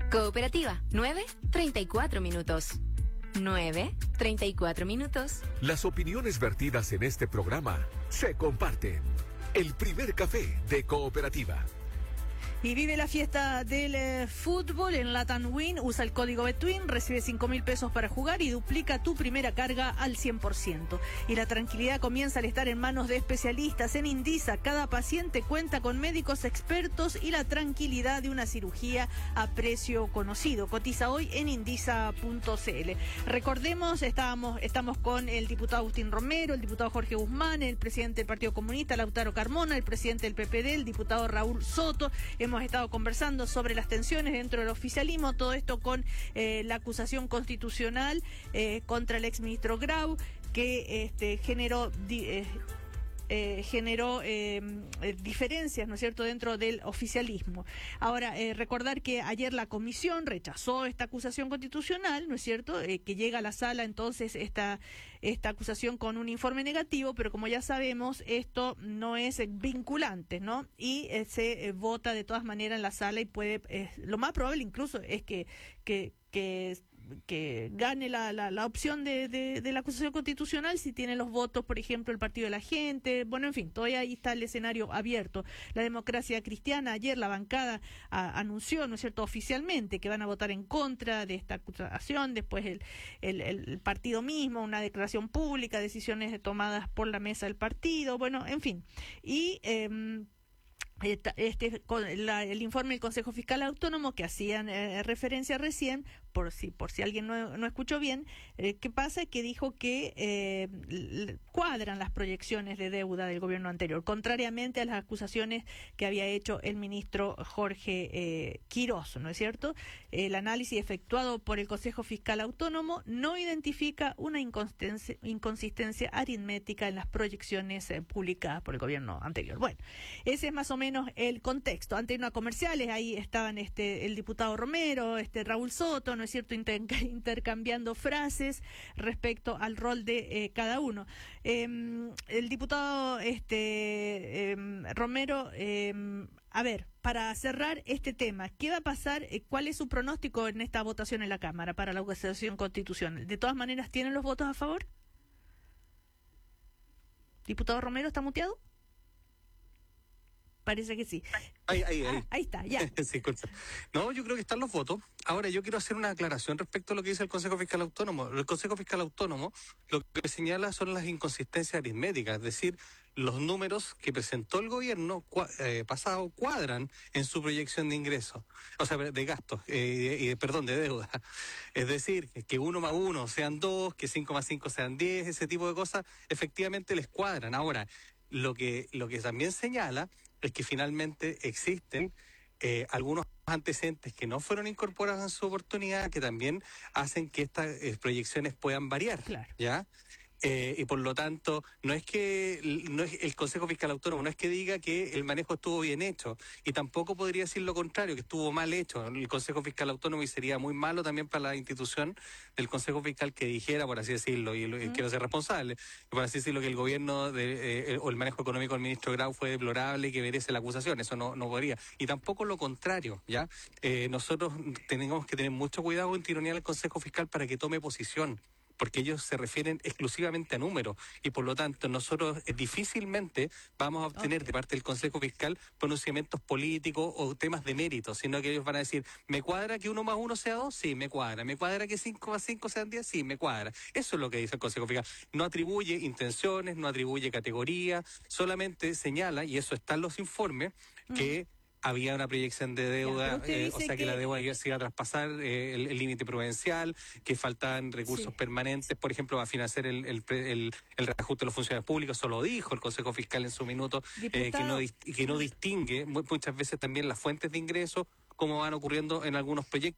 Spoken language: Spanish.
Cooperativa, 9:34 minutos. 9:34 minutos. Las opiniones vertidas en este programa se comparten. El primer café de Cooperativa. Y vive la fiesta del fútbol en Latam Win. Usa el código BETWIN, recibe 5.000 pesos para jugar y duplica tu primera carga al 100%. Y la tranquilidad comienza al estar en manos de especialistas. En Indisa, cada paciente cuenta con médicos expertos y la tranquilidad de una cirugía a precio conocido. Cotiza hoy en indisa.cl. Recordemos, estamos con el diputado Agustín Romero, el diputado Jorge Guzmán, el presidente del Partido Comunista, Lautaro Carmona, el presidente del PPD, el diputado Raúl Soto. Hemos estado conversando sobre las tensiones dentro del oficialismo, todo esto con la acusación constitucional contra el exministro Grau, que generó diferencias, ¿no es cierto?, dentro del oficialismo. Ahora, recordar que ayer la comisión rechazó esta acusación constitucional, ¿no es cierto?, que llega a la sala entonces esta acusación con un informe negativo, pero como ya sabemos, esto no es vinculante, ¿no? Y se vota de todas maneras en la sala y puede, lo más probable incluso es que gane la opción de la acusación constitucional si tiene los votos, por ejemplo, el Partido de la Gente. Bueno, en fin, todavía ahí está el escenario abierto. La Democracia Cristiana, ayer la bancada anunció, ¿no es cierto?, oficialmente que van a votar en contra de esta acusación, después el partido mismo, una declaración pública, decisiones tomadas por la mesa del partido, bueno, en fin. Y el informe del Consejo Fiscal Autónomo que hacían referencia recién, por si alguien no escuchó bien, ¿qué pasa? Que dijo que cuadran las proyecciones de deuda del gobierno anterior, contrariamente a las acusaciones que había hecho el ministro Jorge Quirós, ¿no es cierto? El análisis efectuado por el Consejo Fiscal Autónomo no identifica una inconsistencia aritmética en las proyecciones publicadas por el gobierno anterior. Bueno, ese es más o menos el contexto. Antes de una comerciales, ahí estaban el diputado Romero, Raúl Soto, ¿no es cierto?, intercambiando frases respecto al rol de cada uno. El diputado Romero, a ver, para cerrar este tema, ¿qué va a pasar? ¿Cuál es su pronóstico en esta votación en la Cámara para la acusación constitucional? ¿De todas maneras tienen los votos a favor? ¿Diputado Romero está muteado? Parece que sí. Ahí está, ya. Sí, no, yo creo que están los votos. Ahora, yo quiero hacer una aclaración respecto a lo que dice el Consejo Fiscal Autónomo. El Consejo Fiscal Autónomo lo que señala son las inconsistencias aritméticas, es decir, los números que presentó el gobierno pasado cuadran en su proyección de ingresos, o sea, de gastos, de deuda. Es decir, que 1 más 1 sean 2, que 5 más 5 sean 10, ese tipo de cosas, efectivamente les cuadran. Ahora, lo que también señala es que finalmente existen algunos antecedentes que no fueron incorporados en su oportunidad, que también hacen que estas proyecciones puedan variar. Claro. ¿Ya? Y por lo tanto, no es el Consejo Fiscal Autónomo, no es que diga que el manejo estuvo bien hecho, y tampoco podría decir lo contrario, que estuvo mal hecho el Consejo Fiscal Autónomo, y sería muy malo también para la institución del Consejo Fiscal que dijera, por así decirlo, y quiero ser responsable, por así decirlo, que el gobierno o el manejo económico del ministro Grau fue deplorable y que merece la acusación. Eso no podría. Y tampoco lo contrario, ¿ya? Nosotros tenemos que tener mucho cuidado en tironear al Consejo Fiscal para que tome posición, porque ellos se refieren exclusivamente a números, y por lo tanto nosotros difícilmente vamos a obtener de parte del Consejo Fiscal pronunciamientos políticos o temas de mérito, sino que ellos van a decir, ¿me cuadra que 1 más 1 sea 2? Sí, me cuadra. ¿Me cuadra que 5 más 5 sean 10? Sí, me cuadra. Eso es lo que dice el Consejo Fiscal. No atribuye intenciones, no atribuye categoría, solamente señala, y eso está en los informes, que había una proyección de deuda, o sea que la deuda se iba a traspasar el límite prudencial, que faltaban recursos permanentes, por ejemplo, a financiar el reajuste de los funcionarios públicos. Eso lo dijo el Consejo Fiscal en su minuto, que no distingue muchas veces también las fuentes de ingresos, como van ocurriendo en algunos proyectos,